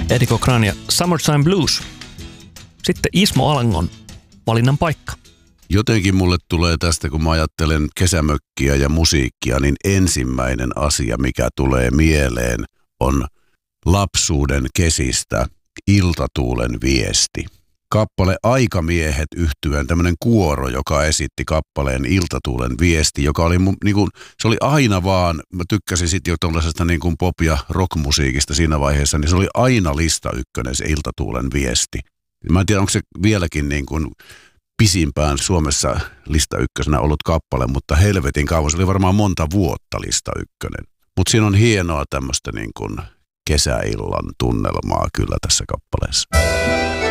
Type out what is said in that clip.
Eddie Cochran ja Summertime Blues. Sitten Ismo Alangon valinnan paikka. Jotenkin mulle tulee tästä, kun mä ajattelen kesämökkiä ja musiikkia, niin ensimmäinen asia, mikä tulee mieleen, on lapsuuden kesistä Iltatuulen viesti. Kappale Aikamiehet yhtyen, tämmöinen kuoro, joka esitti kappaleen Iltatuulen viesti, joka oli se oli aina vaan, mä tykkäsin sitten jo tuollaisesta niin kuin pop- ja rockmusiikista siinä vaiheessa, niin se oli aina lista ykkönen se Iltatuulen viesti. Mä en tiedä, onko se vieläkin niin kuin pisimpään Suomessa lista ykkösenä ollut kappale, mutta helvetin kauan, se oli varmaan monta vuotta lista ykkönen. Mutta siinä on hienoa tämmöistä niin kuin kesäillan tunnelmaa kyllä tässä kappaleessa.